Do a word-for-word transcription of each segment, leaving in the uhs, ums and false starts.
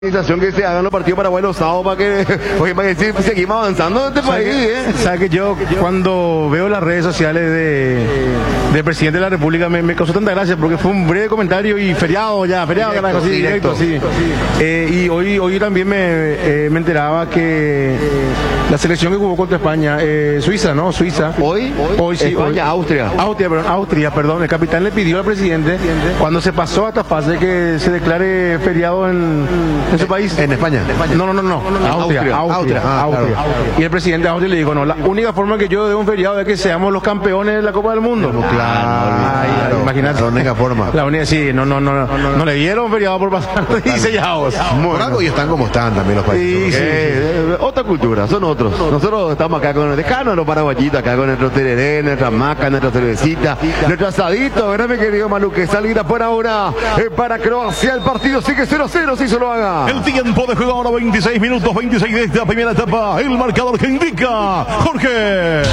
organización que se hagan los partidos paraguayos los sábados para que, oye, para que sí, seguimos avanzando en este país, ¿eh? ¿Sabes que yo cuando veo las redes sociales de del presidente de la República me, me causó tanta gracia porque fue un breve comentario y feriado ya, feriado, directo, carajo, sí, directo, directo, sí. Eh, y hoy hoy también me, eh, me enteraba que la selección que jugó contra España, eh, Suiza, ¿no? Suiza. Hoy, hoy sí, España, hoy, Austria. Austria, perdón, Austria, perdón. El capitán le pidió al presidente cuando se pasó a esta fase que se declare feriado en, en su país. En España. No, no, no, no. Austria, Austria, Austria, ah, Austria. claro. Y el presidente de Austria le dijo, no, la única forma que yo dé un feriado es que seamos los campeones de la Copa del Mundo. Claro, claro. Imagínate. La única forma. La única, sí, no, no, no, no, no, no le dieron feriado por pasar diseñados. Por algo y están como están también los países. Sí, sí, eh, sí. Otra cultura, son otros. Nosotros estamos acá con el decano, los paraguayitos, acá con nuestro tereré, nuestra maca, nuestra cervecita, nuestro asadito, ¿verdad, mi querido Manu? Que salida por ahora eh, para Croacia. El partido sigue cero a cero, si se lo haga. El tiempo de juego ahora veintiséis minutos, veintiséis de esta primera etapa. El marcador que indica Jorge.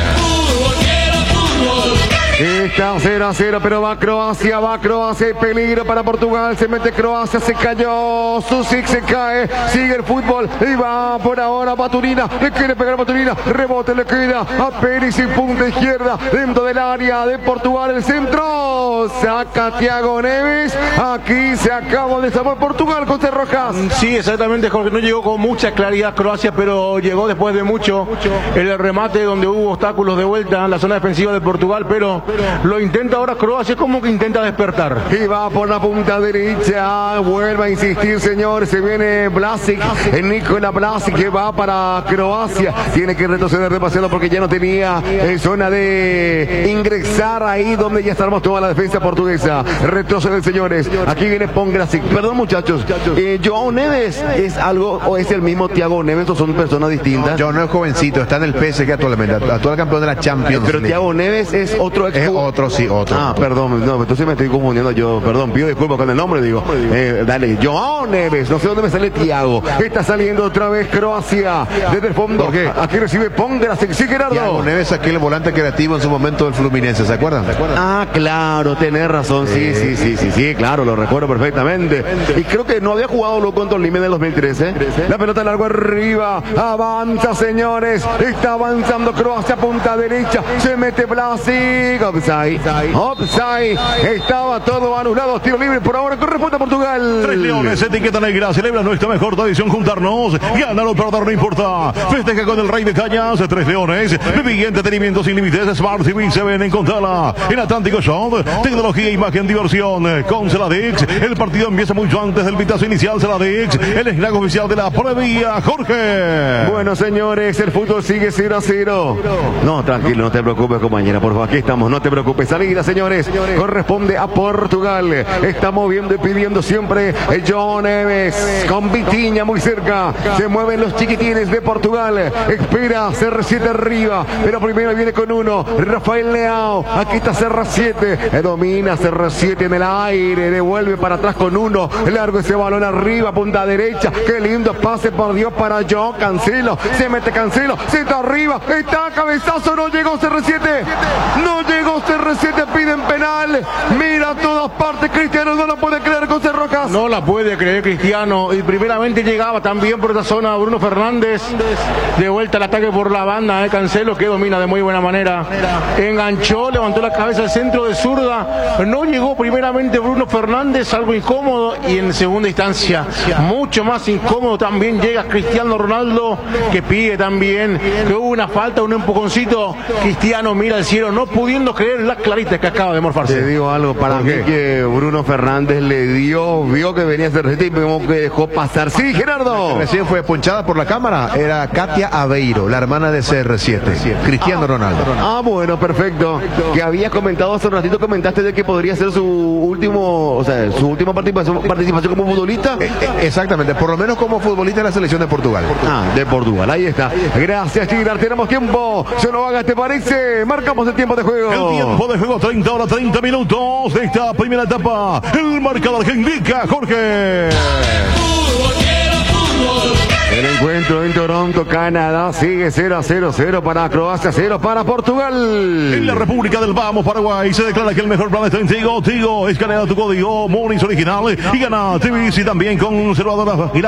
Está cero a cero, pero va Croacia, va Croacia, hay peligro para Portugal, se mete Croacia, se cayó, Susic se cae, sigue el fútbol, y va por ahora Baturina, le quiere pegar a Baturina, rebote le queda a Pérez y punta izquierda, dentro del área de Portugal, el centro, saca Thiago Neves, aquí se acaba de salvar Portugal con C. Rojas. Sí, exactamente, Jorge, no llegó con mucha claridad Croacia, pero llegó después de mucho el remate donde hubo obstáculos de vuelta en la zona defensiva de Portugal, pero lo intenta ahora Croacia, como que intenta despertar. Y va por la punta derecha, vuelve a insistir, señor, se viene Vlasic, el Nikola Vlasic que va para Croacia, tiene que retroceder demasiado porque ya no tenía eh, zona de ingresar ahí donde ya estábamos toda la defensa portuguesa. Retroceden, señores, aquí viene Pongracic, perdón muchachos, eh, Joao Neves es algo, o es el mismo Thiago Neves, o son personas distintas. Joao no es jovencito, está en el P S G actualmente, actual campeón de la Champions. Pero Thiago Neves es otro ex. Es otro, sí, otro. Ah, perdón, no, entonces me estoy confundiendo yo, perdón, pido disculpas con el nombre, digo. Eh, dale, Joao Neves, no sé dónde me sale Thiago. Está saliendo otra vez Croacia desde el fondo. ¿Por qué? Aquí recibe Pongracic, sí, Gerardo. Thiago Neves, aquel volante creativo en su momento del Fluminense, ¿se acuerdan? ¿Se acuerdan? Ah, claro, tenés razón, sí, sí, sí, sí, sí, claro, lo recuerdo perfectamente. Y creo que no había jugado lo contra el Lima en el dos mil trece. La pelota largo arriba, avanza, señores, está avanzando Croacia, punta derecha, se mete Vlasic, offside, offside, estaba todo anulado, tiro libre por ahora, corresponde a Portugal. Tres leones, etiqueta negra, celebra nuestra mejor tradición juntarnos, ganar o perder no importa, festeja con el rey de cañas, Tres Leones, viví entretenimiento sin límites, Smart T V se ven en Contala, en Atlántico Shop, tecnología, imagen, diversión, con Celadix, el partido empieza mucho antes del pitazo inicial, Celadix, el esnago oficial de la previa, Jorge. Bueno, señores, el fútbol sigue cero a cero. No, tranquilo, no te preocupes, compañera, por favor, aquí estamos, no te preocupes, salida, señores, corresponde a Portugal, está moviendo y pidiendo siempre Joao Neves, con Vitinha muy cerca, se mueven los chiquitines de Portugal, espera C R siete arriba, pero primero viene con uno, Rafael Leao, aquí está C R siete, domina C R siete en el aire, devuelve para atrás con uno, largo ese balón arriba, punta derecha, qué lindo pase por Dios para Joao Cancelo, se mete Cancelo, se está arriba, está cabezazo, no llegó C R siete, no llegó C R siete, piden penal, mira a todas partes, Cristiano no lo puede creer con C. Rojas. No la puede creer Cristiano, y primeramente llegaba también por esa zona Bruno Fernández, de vuelta al ataque por la banda, eh, Cancelo que domina de muy buena manera, enganchó, levantó la cabeza al centro de zurda, no llegó primeramente Bruno Fernández, algo incómodo, y en segunda instancia, mucho más incómodo también llega Cristiano Ronaldo, que pide también, que hubo una falta, un empujoncito, Cristiano mira al cielo, no pudiendo creer las claritas que acaba de morfarse. Te digo algo, para mí que Bruno Fernández le dio, vio que venía a hacer y como que dejó pasar. Sí, Gerardo. Recién fue ponchada por la cámara, era Katia Aveiro, la hermana de C R siete, Cristiano Ronaldo. Ah, bueno, perfecto. Que habías comentado hace un ratito, comentaste de que podría ser su último, o sea, su última participación, participación como futbolista. Eh, eh, exactamente, por lo menos como futbolista de la selección de Portugal. Ah, de Portugal, ahí está. Gracias, Tigrar, tenemos tiempo. Se lo haga, ¿te parece? Marcamos el tiempo de juego. El tiempo de juego, treinta horas, treinta minutos de esta primera etapa. El marcador que indica Jorge. El encuentro en Toronto, Canadá. Sigue cero a cero, cero para Croacia, cero para Portugal. En la República del Vamos, Paraguay, se declara que el mejor plan está en Tigo. Tigo, escanea tu código Monis original y gana T V C también con conservadora.